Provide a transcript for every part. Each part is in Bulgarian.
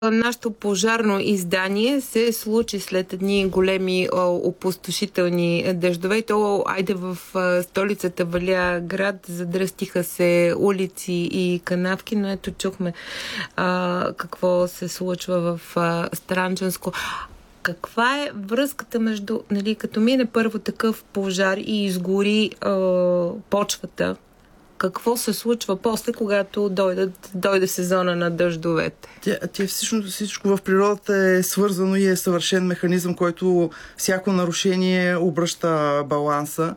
Нашето пожарно издание се случи след едни големи опустошителни дъждове. И то, айде, в столицата Валя град, задръстиха се улици и канавки, но ето чухме какво се случва в Странджанско. Каква е връзката между, нали, като мине първо такъв пожар и изгори почвата? Какво се случва после, когато дойде сезона на дъждовете? Всъщност всичко в природата е свързано и е съвършен механизъм, който всяко нарушение обръща баланса.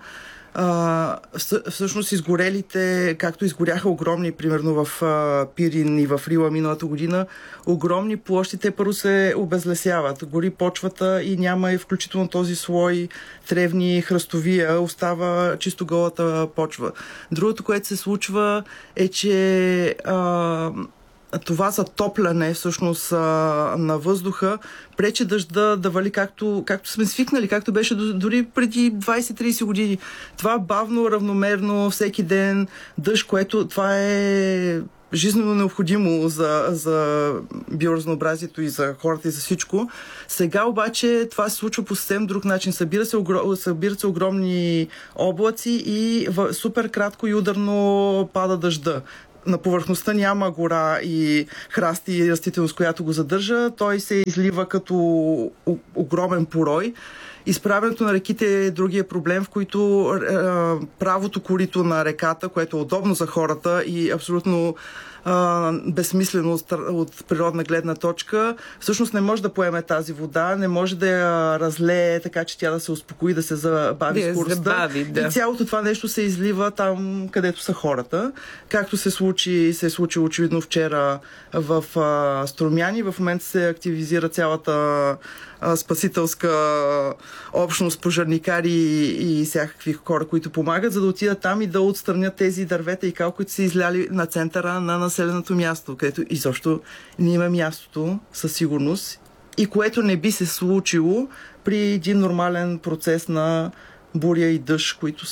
Всъщност изгорелите, както изгоряха огромни, примерно в Пирин и в Рила миналата година, огромни площи, те първо се обезлесяват. Гори почвата и няма и включително този слой тревни храстовия, остава чисто голата почва. Другото, което се случва е, че това затопляне всъщност на въздуха пречи дъжда да вали както сме свикнали, както беше дори преди 20-30 години. Това бавно, равномерно, всеки ден дъжд, което това е жизнено необходимо за биоразнообразието и за хората и за всичко. Сега обаче това се случва по съвсем друг начин. Събират се огромни облаци и супер кратко и ударно пада дъжда. На повърхността няма гора и храсти и растителност, която го задържа. Той се излива като огромен порой. Изправянето на реките е другия проблем, в който правото корито на реката, което е удобно за хората и абсолютно безсмислено от природна гледна точка, всъщност не може да поеме тази вода, не може да я разлее така, че тя да се успокои, да се забави скоростта. И цялото това нещо се излива там, където са хората. Както се е случило очевидно вчера в Струмяни. В момента се активизира цялата спасителска общност, пожарникари и всякакви хора, които помагат, за да отидат там и да отстранят тези дървета и кал, които са изляли на центъра на населеното място, където изобщо не има мястото със сигурност и което не би се случило при един нормален процес на буря и дъжд, които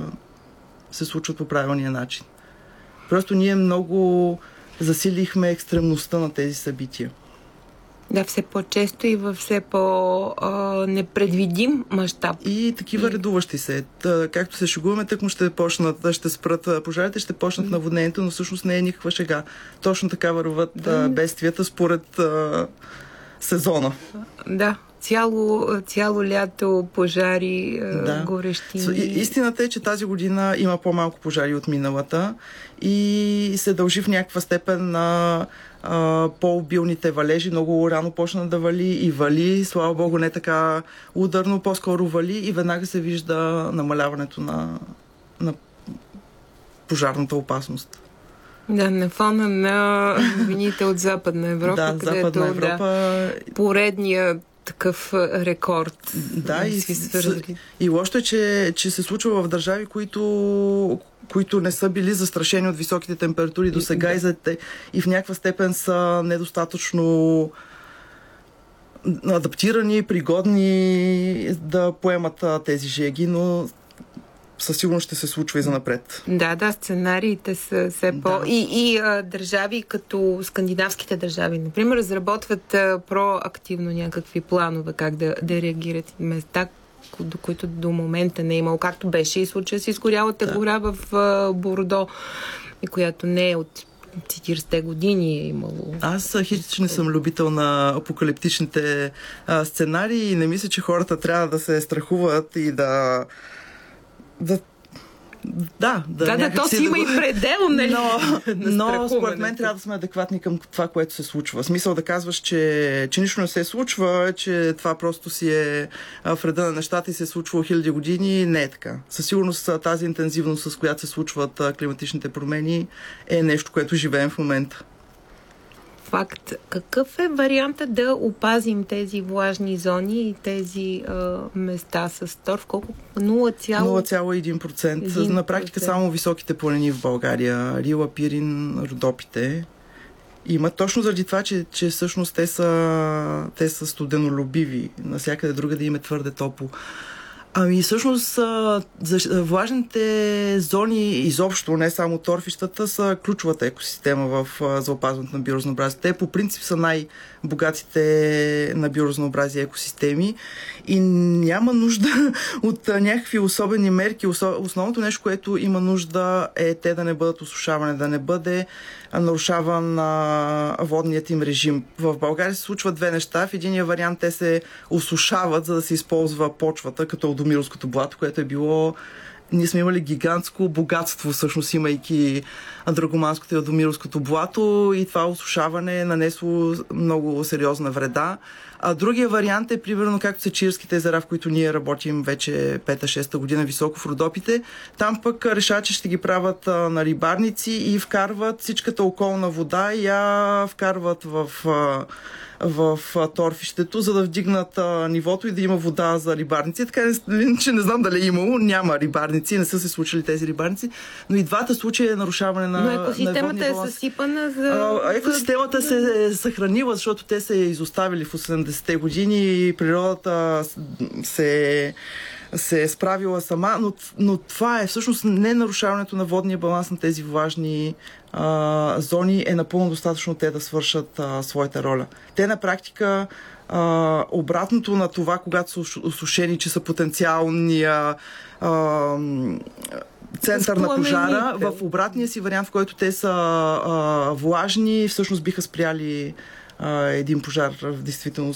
се случват по правилния начин. Просто ние много засилихме екстремността на тези събития. Да, все по-често и във все по-непредвидим мащаб. И такива редуващи се. Както се шегуваме, тъкмо ще спрат пожарите, ще почнат наводнението, но всъщност не е никаква шега. Точно така върват бедствията според сезона. Да. Цяло лято пожари, горещини. Истината е, че тази година има по-малко пожари от миналата и се дължи в някаква степен на по-обилните валежи. Много рано почна да вали, слава богу не така ударно, по-скоро вали и веднага се вижда намаляването на пожарната опасност. Да, на фона на вините от Западна Европа, Западна Европа... поредния такъв рекорд. Да, и лошо е, че се случва в държави, които не са били застрашени от високите температури до сега и в някаква степен са недостатъчно адаптирани, пригодни да поемат тези жеги, но със сигурност ще се случва и занапред. Да, сценариите са все по... И държави като скандинавските държави, например, разработват проактивно някакви планове как да реагират места, до които до момента не е имало. Както беше и случая с изгорялата гора в Бордо, която не е от 40-те години е имало. Аз хич не съм любител на апокалиптичните сценарии и не мисля, че хората трябва да се страхуват и то си има и предел, нали? Но според мен трябва да сме адекватни към това, което се случва. В смисъл да казваш, че нищо не се случва, че това просто си е вреда на нещата и се е случвало хиляди години. Не е така. Със сигурност тази интензивност, с която се случват климатичните промени, е нещо, което живеем в момента. Факт. Какъв е вариантът да опазим тези влажни зони и тези места с торф? Колко? 0,1%. На практика само високите планини в България. Рила, Пирин, Родопите. Има точно заради това, че всъщност те са студенолюбиви. Насякъде друга да им е твърде топло. Ами всъщност влажните зони изобщо, не само торфищата, са ключовата екосистема за опазването на биоразнообразие. Те по принцип са най-богатите на биоразнообразие екосистеми и няма нужда от някакви особени мерки. Основното нещо, което има нужда, е те да не бъдат осушавани, да не бъде нарушаван водният им режим. В България се случват две неща. В единия вариант те се осушават, за да се използва почвата, като Алдомировското блато, което е било... Ние сме имали гигантско богатство, всъщност имайки Драгоманското и Алдомировското блато, и това осушаване е нанесло много сериозна вреда. А другия вариант е, примерно, както са Чирските езера, в които ние работим вече 5-6 година високо в Родопите. Там пък решават, че ще ги правят на рибарници и вкарват всичката околна вода и я вкарват в торфището, за да вдигнат нивото и да има вода за рибарници. Така че не знам дали е имало, няма рибарници, не са се случили тези рибарници, но и двата случая е нарушаване на екосистемата е съсипана за... Екосистемата се е съхранила, защото те се изоставили в 80-те години и природата се е справила сама, но това е всъщност не нарушаването на водния баланс на тези влажни зони е напълно достатъчно те да свършат своята роля. Те на практика обратното на това, когато са осушени, че са потенциалния център на пожара, в обратния си вариант, в който те са влажни, всъщност биха спряли един пожар в действителност